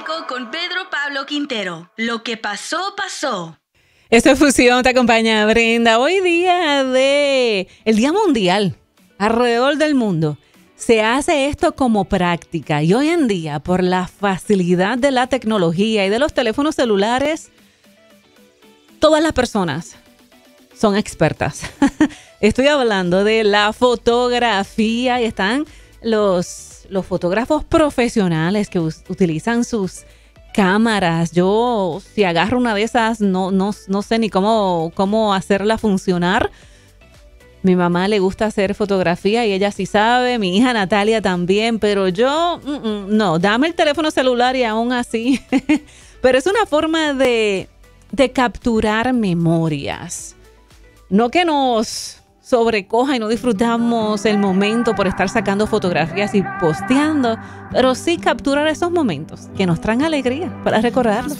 México con Pedro Pablo Quintero. Lo que pasó, pasó. Esto es Fusión, te acompaña Brenda. Hoy el Día Mundial, alrededor del mundo, se hace esto como práctica. Y hoy en día, por la facilidad de la tecnología y de los teléfonos celulares, todas las personas son expertas. Estoy hablando de la fotografía y están los fotógrafos profesionales que utilizan sus cámaras. Yo, si agarro una de esas, no sé ni cómo hacerla funcionar. Mi mamá le gusta hacer fotografía y ella sí sabe, mi hija Natalia también, pero yo, no, dame el teléfono celular y aún así. Pero es una forma de capturar memorias. No que nos sobrecoja y no disfrutamos el momento por estar sacando fotografías y posteando, pero sí capturar esos momentos que nos traen alegría para recordarlos.